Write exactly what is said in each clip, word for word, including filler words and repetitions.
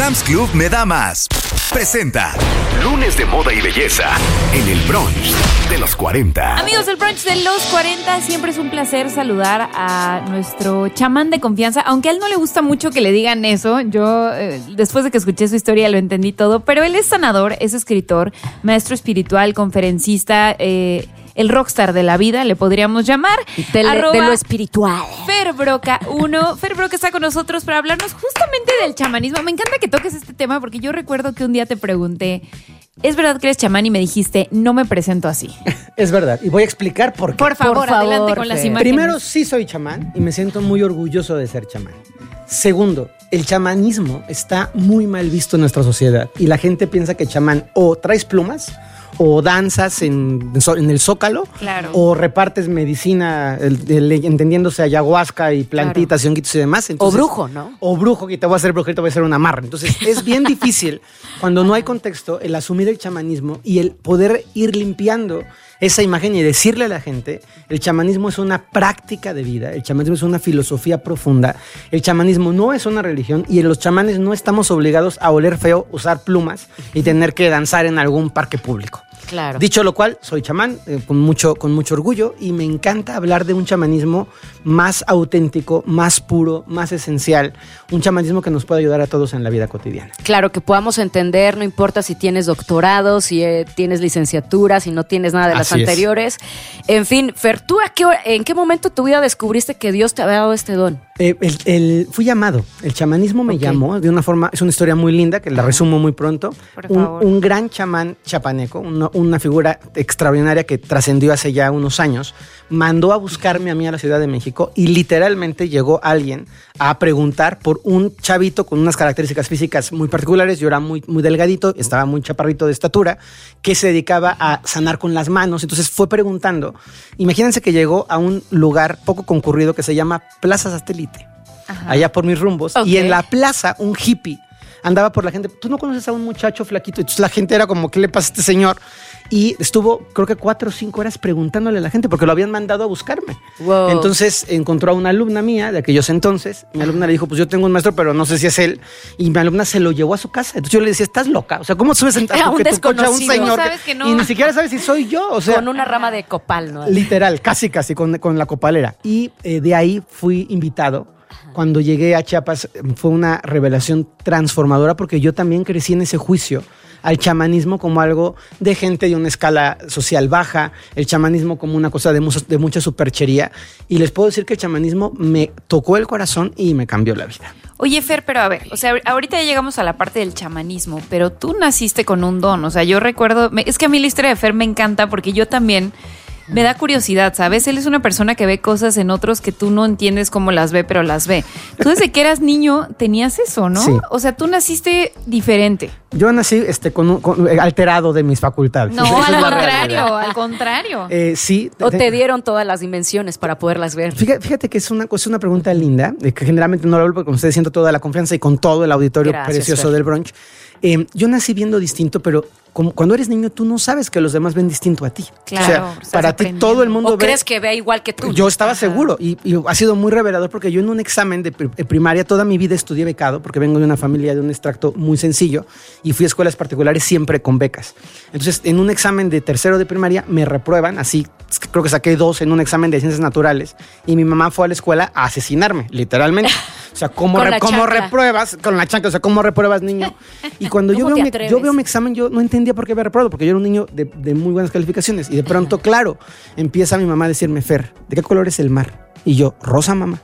Sam's Club me da más. Presenta Lunes de Moda y Belleza en el brunch de los cuarenta. Amigos del brunch de los cuarenta, siempre es un placer saludar a nuestro chamán de confianza, aunque a él no le gusta mucho que le digan eso. Yo, eh, después de que escuché su historia, lo entendí todo, pero él es sanador, es escritor, maestro espiritual, conferencista, eh, el rockstar de la vida, le podríamos llamar. De, le, de lo espiritual. Fer Broca uno. Fer Broca está con nosotros para hablarnos justamente del chamanismo. Me encanta que toques este tema porque yo recuerdo que un día te pregunté, ¿es verdad que eres chamán? Y me dijiste, no me presento así. Es verdad, y voy a explicar por qué. Por favor, por favor adelante con Fer. las imágenes. Primero, sí soy chamán y me siento muy orgulloso de ser chamán. Segundo, el chamanismo está muy mal visto en nuestra sociedad y la gente piensa que chamán o traes plumas o danzas en, en el Zócalo, claro, o repartes medicina, el, el, entendiéndose ayahuasca y plantitas, claro, y honguitos y demás. Entonces, o brujo, ¿no? O brujo, que te voy a hacer brujito, te voy a hacer una amarre. Entonces, es bien difícil, cuando no hay contexto, el asumir el chamanismo y el poder ir limpiando esa imagen y decirle a la gente, el chamanismo es una práctica de vida, el chamanismo es una filosofía profunda, el chamanismo no es una religión y los chamanes no estamos obligados a oler feo, usar plumas y tener que danzar en algún parque público. Claro. Dicho lo cual, soy chamán eh, con, mucho, con mucho orgullo y me encanta hablar de un chamanismo más auténtico, más puro, más esencial, un chamanismo que nos puede ayudar a todos en la vida cotidiana. Claro, que podamos entender, no importa si tienes doctorado, si eh, tienes licenciatura, si no tienes nada de las Así anteriores. Es. En fin, Fer, ¿tú a qué, en qué momento de tu vida descubriste que Dios te había dado este don? Eh, el, el, fui llamado, el chamanismo me okay. llamó de una forma, es una historia muy linda que la resumo muy pronto. Por un, favor. un gran chamán chapaneco, una, una figura extraordinaria que trascendió hace ya unos años, mandó a buscarme a mí a la Ciudad de México y literalmente llegó alguien a preguntar por un chavito con unas características físicas muy particulares. Yo era muy, muy delgadito, estaba muy chaparrito de estatura, que se dedicaba a sanar con las manos. Entonces fue preguntando. Imagínense que llegó a un lugar poco concurrido que se llama Plaza Satélite, ajá, allá por mis rumbos, okay, y en la plaza un hippie andaba por la gente. ¿Tú no conoces a un muchacho flaquito? Entonces la gente era como, ¿qué le pasa a este señor? Y estuvo, creo que cuatro o cinco horas preguntándole a la gente porque lo habían mandado a buscarme. Wow. Entonces encontró a una alumna mía de aquellos entonces. Mi alumna le dijo, pues yo tengo un maestro, pero no sé si es él. Y mi alumna se lo llevó a su casa. Entonces yo le decía, ¿estás loca? O sea, ¿cómo subes en tu coche a un señor sabes que no, y ni siquiera sabes si soy yo? O sea, con una rama de copal, ¿no? Literal, casi, casi, con, con la copalera. Y eh, de ahí fui invitado. Cuando llegué a Chiapas fue una revelación transformadora porque yo también crecí en ese juicio al chamanismo como algo de gente de una escala social baja, el chamanismo como una cosa de, mu- de mucha superchería, y les puedo decir que el chamanismo me tocó el corazón y me cambió la vida. Oye, Fer, pero a ver, o sea, ahorita ya llegamos a la parte del chamanismo, pero tú naciste con un don, o sea, yo recuerdo, es que a mí la historia de Fer me encanta porque yo también me da curiosidad, ¿sabes? Él es una persona que ve cosas en otros que tú no entiendes cómo las ve, pero las ve. Tú desde que eras niño tenías eso, ¿no? Sí. O sea, tú naciste diferente. Yo nací este, con un, con, alterado de mis facultades. No, Esa al es la contrario, realidad. al contrario. Eh, sí. O te dieron todas las dimensiones para poderlas ver. Fíjate, fíjate que es una, es una pregunta linda, eh, que generalmente no lo hablo porque con ustedes siento toda la confianza y con todo el auditorio Gracias, precioso Fer. del brunch. Eh, yo nací viendo distinto, pero como cuando eres niño tú no sabes que los demás ven distinto a ti. Claro, o sea, estás para ti todo el mundo ¿O ve... crees que ve igual que tú? Yo estaba Ajá. seguro y, y ha sido muy revelador porque yo en un examen de primaria toda mi vida estudié becado porque vengo de una familia de un extracto muy sencillo y fui a escuelas particulares siempre con becas. Entonces, en un examen de tercero de primaria me reprueban, así creo que saqué dos en un examen de ciencias naturales y mi mamá fue a la escuela a asesinarme, literalmente. O sea, ¿cómo, re, ¿cómo repruebas? Con la chancla, o sea, ¿cómo repruebas, niño? Y cuando yo veo, mi, yo veo mi examen, yo no entendía por qué había reprobado, porque yo era un niño de, de muy buenas calificaciones. Y de pronto, ajá, claro, empieza mi mamá a decirme, Fer, ¿de qué color es el mar? Y yo, rosa, mamá.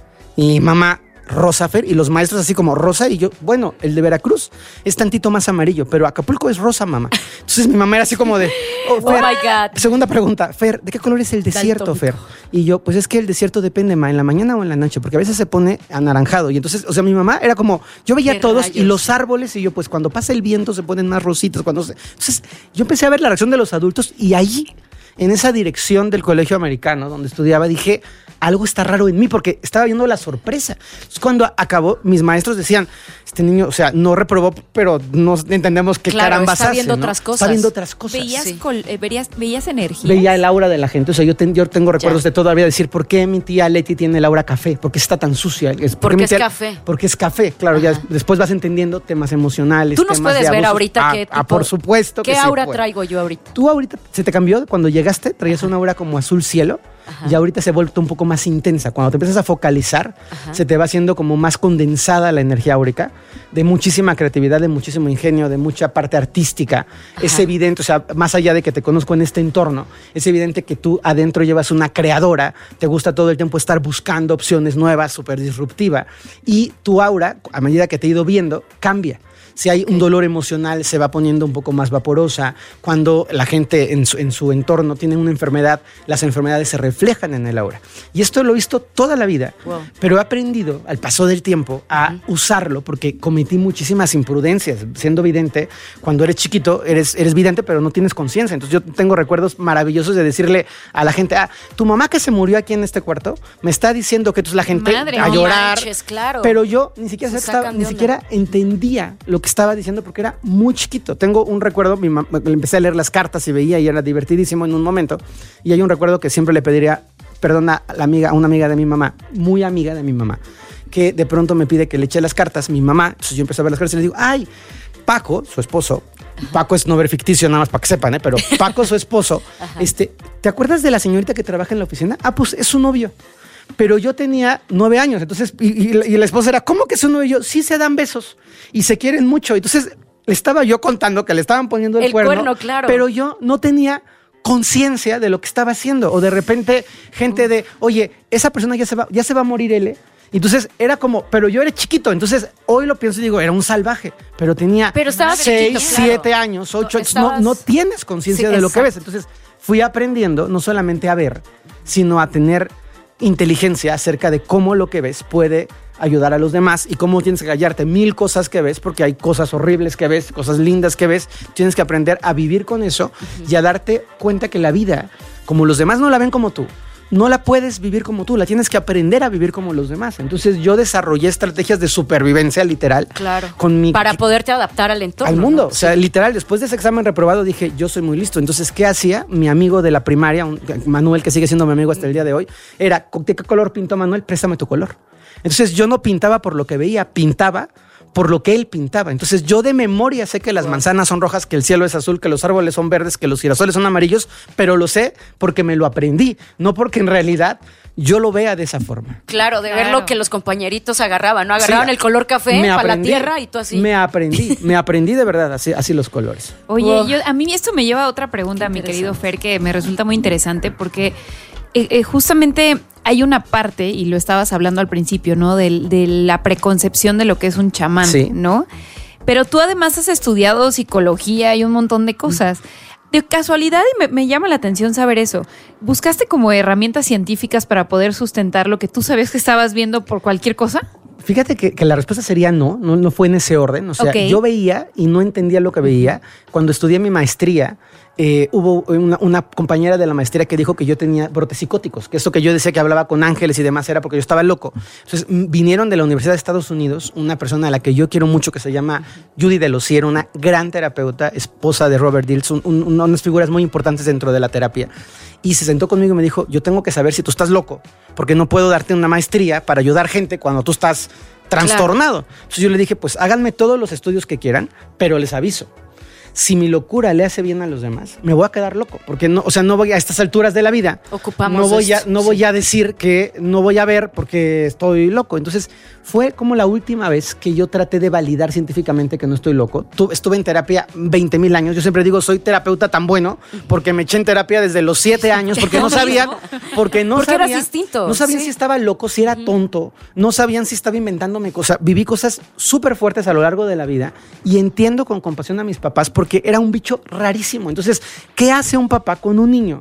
Y mamá, rosa, Fer, y los maestros así como rosa, y yo, bueno, el de Veracruz es tantito más amarillo, pero Acapulco es rosa, mamá. Entonces mi mamá era así como de, oh, Fer. Oh my God. Segunda pregunta, Fer, ¿de qué color es el desierto, Daltónico. Fer? Y yo, pues es que el desierto depende, ma, en la mañana o en la noche, porque a veces se pone anaranjado. Y entonces, o sea, mi mamá era como, yo veía a todos rayos. Y los árboles, y yo, pues cuando pasa el viento se ponen más rositos, cuando se... Entonces, yo empecé a ver la reacción de los adultos y ahí en esa dirección del colegio americano donde estudiaba, dije, algo está raro en mí porque estaba viendo la sorpresa. Entonces, cuando acabó, mis maestros decían, este niño, o sea, no reprobó, pero no entendemos qué claro, carambas está hace, viendo ¿no? otras cosas. Está viendo otras cosas. ¿Veías, Sí. col- eh, verías- ¿Veías energía? Veía el aura de la gente. O sea, yo, ten- yo tengo recuerdos Ya. de todavía decir, ¿por qué mi tía Leti tiene el aura café? ¿Por qué está tan sucia? Es- ¿por qué Porque mi es tía- café. Porque es café, claro. Ya des- después vas entendiendo temas emocionales. Tú nos temas puedes de ver abusos. ahorita Ah, qué ah, tipo- por supuesto que ¿Qué sí aura puedo. traigo yo ahorita? Tú ahorita se te cambió cuando llegaste, traías una aura como azul cielo. Y ahorita se ha vuelto un poco más intensa. Cuando te empiezas a focalizar, Ajá. se te va haciendo como más condensada la energía áurica, de muchísima creatividad, de muchísimo ingenio, de mucha parte artística. Es evidente, o sea, más allá de que te conozco en este entorno, es evidente que tú adentro llevas una creadora, te gusta todo el tiempo estar buscando opciones nuevas, súper disruptiva. Y tu aura, a medida que te he ido viendo, cambia. Si hay un dolor emocional, se va poniendo un poco más vaporosa. Cuando la gente en su, en su entorno tiene una enfermedad, las enfermedades se reflejan en el aura. Y esto lo he visto toda la vida, Wow. pero he aprendido al paso del tiempo a uh-huh. usarlo porque cometí muchísimas imprudencias. Siendo vidente, cuando eres chiquito, eres, eres vidente, pero no tienes conciencia. Entonces yo tengo recuerdos maravillosos de decirle a la gente, ah, tu mamá que se murió aquí en este cuarto, me está diciendo que entonces la gente Madre, a no llorar. manches, claro. Pero yo ni siquiera, Se estaba- sacan de ni onda. siquiera entendía lo que estaba diciendo porque era muy chiquito. Tengo un recuerdo, mi mam- le empecé a leer las cartas y veía y era divertidísimo en un momento. Y hay un recuerdo que siempre le pediría perdón a la amiga, a una amiga de mi mamá, muy amiga de mi mamá, que de pronto me pide que le eche las cartas. Mi mamá, entonces yo empecé a ver las cartas y le digo, ay, Paco, su esposo, Paco es nombre ficticio nada más para que sepan, ¿eh? Pero Paco, su esposo, este, ¿te acuerdas de la señorita que trabaja en la oficina? Ah, pues es su novio. Pero yo tenía nueve años, entonces, y, y, y la esposa era, ¿cómo que su novio? Y yo, sí se dan besos y se quieren mucho. Entonces, le estaba yo contando que le estaban poniendo el, El cuerno, cuerno, claro. pero yo no tenía conciencia de lo que estaba haciendo. O de repente, gente de, oye, esa persona ya se va, ya se va a morir él, ¿eh? Entonces era como, pero yo era chiquito, entonces hoy lo pienso y digo, era un salvaje, pero tenía Pero estabas seis, chiquito, claro. siete años, ocho, No, entonces no, estabas- no tienes conciencia Sí, de lo que exacto. ves. Entonces fui aprendiendo no solamente a ver, sino a tener inteligencia acerca de cómo lo que ves puede ayudar a los demás y cómo tienes que callarte mil cosas que ves, porque hay cosas horribles que ves, cosas lindas que ves. Tienes que aprender a vivir con eso y a darte cuenta que la vida, como los demás no la ven como tú, no la puedes vivir como tú, la tienes que aprender a vivir como los demás. Entonces yo desarrollé estrategias de supervivencia literal. Claro. Con mi, Para poderte adaptar al entorno. al mundo. ¿no? O sea, Sí. literal, después de ese examen reprobado dije, yo soy muy listo. Entonces, ¿qué hacía? Mi amigo de la primaria, un- Manuel, que sigue siendo mi amigo hasta el día de hoy, era, ¿de qué color pintó Manuel? Préstame tu color. Entonces yo no pintaba por lo que veía, pintaba por lo que él pintaba. Entonces yo de memoria sé que las manzanas son rojas, que el cielo es azul, que los árboles son verdes, que los girasoles son amarillos, pero lo sé porque me lo aprendí, no porque en realidad yo lo vea de esa forma. Claro, de ver Claro. lo que los compañeritos agarraban, ¿no? Agarraban Sí, el color café me para la aprendí, tierra y tú así. Me aprendí, me aprendí de verdad, así, así los colores. Oye, Wow. yo, a mí esto me lleva a otra pregunta, Qué mi querido interesante. Fer, que me resulta muy interesante porque eh, eh, justamente hay una parte, y lo estabas hablando al principio, ¿no? De, de la preconcepción de lo que es un chamán, Sí. ¿no? Pero tú además has estudiado psicología y un montón de cosas. De casualidad, y me, me llama la atención saber eso, ¿buscaste como herramientas científicas para poder sustentar lo que tú sabías que estabas viendo por cualquier cosa? Fíjate que, que la respuesta sería no, no, no fue en ese orden. O sea, Ok. yo veía y no entendía lo que veía. Cuando estudié mi maestría, eh, hubo una, una compañera de la maestría que dijo que yo tenía brotes psicóticos, que eso que yo decía que hablaba con ángeles y demás era porque yo estaba loco. Entonces m- vinieron de la Universidad de Estados Unidos una persona a la que yo quiero mucho que se llama Judy Delosier, una gran terapeuta, esposa de Robert Dills, un- un- unas figuras muy importantes dentro de la terapia. Y se sentó conmigo y me dijo, yo tengo que saber si tú estás loco, porque no puedo darte una maestría para ayudar gente cuando tú estás trastornado. Entonces yo le dije, pues háganme todos los estudios que quieran, pero les aviso. Si mi locura le hace bien a los demás, me voy a quedar loco, porque no, o sea, no voy a estas alturas de la vida. Ocupamos no voy a, esto, no sí. voy a decir que no voy a ver porque estoy loco. Entonces fue como la última vez que yo traté de validar científicamente que no estoy loco. Tu- estuve en terapia veinte mil años. Yo siempre digo, soy terapeuta tan bueno porque me eché en terapia desde los siete años, porque no sabían, porque no Porque eras sabían, distinto, no sabían sí. si estaba loco, si era tonto, no sabían si estaba inventándome cosas. Viví cosas súper fuertes a lo largo de la vida y entiendo con compasión a mis papás porque era un bicho rarísimo. Entonces, ¿qué hace un papá con un niño que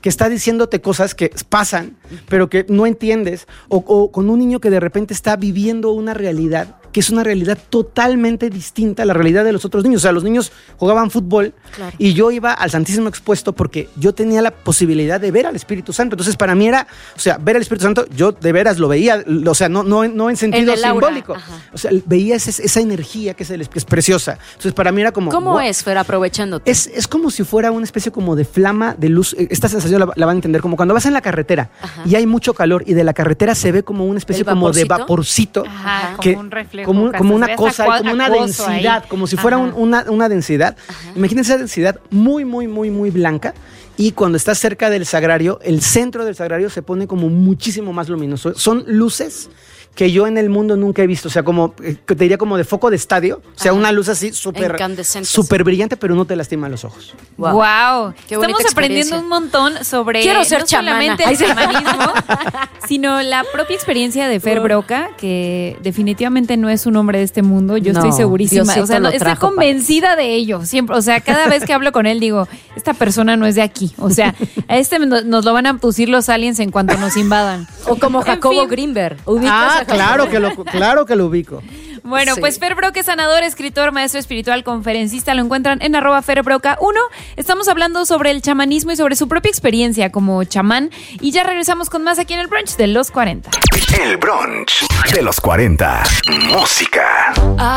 que está diciéndote cosas que pasan, pero que no entiendes, o, o con un niño que de repente está viviendo una realidad que es una realidad totalmente distinta a la realidad de los otros niños. O sea, los niños jugaban fútbol, claro, y yo iba al Santísimo Expuesto porque yo tenía la posibilidad de ver al Espíritu Santo. Entonces, para mí era, o sea, ver al Espíritu Santo, yo de veras lo veía, o sea, no, no, no en sentido en simbólico. O sea, veía ese, esa energía que es, el, que es preciosa. Entonces, para mí era como... ¿Cómo wow, es, Fer, aprovechándote? Es, es como si fuera una especie como de flama de luz. Esta sensación la, la van a entender como cuando vas en la carretera, ajá, y hay mucho calor y de la carretera se ve como una especie como de vaporcito. Ajá, que, como un reflejo. Como, como una cosa, cua- como una densidad, ahí, como si fuera un, una, una densidad. Ajá. Imagínense esa densidad muy, muy, muy, muy blanca. Y cuando estás cerca del sagrario, el centro del sagrario se pone como muchísimo más luminoso. Son luces que yo en el mundo nunca he visto. O sea, como, te diría como de foco de estadio. O sea, ajá, una luz así súper súper brillante, pero no te lastima los ojos. Wow. wow. Estamos aprendiendo un montón sobre Quiero ser no chamana. solamente el chamanismo, sino la propia experiencia de Fer Broca, que definitivamente no es un hombre de este mundo. Yo no, estoy segurísima. O sea, no, estoy convencida de ello. Siempre, o sea, cada vez que hablo con él digo, esta persona no es de aquí. O sea, a este nos lo van a abducir los aliens en cuanto nos invadan. O como Jacobo fin. Greenberg. Ah, claro que, lo, claro que lo ubico. Bueno, sí. Pues Fer Broca es sanador, escritor, maestro espiritual, conferencista. Lo encuentran en arroba Fer Broca uno. Estamos hablando sobre el chamanismo y sobre su propia experiencia como chamán. Y ya regresamos con más aquí en el brunch de los cuarenta. El brunch de los cuarenta. Música. Ah.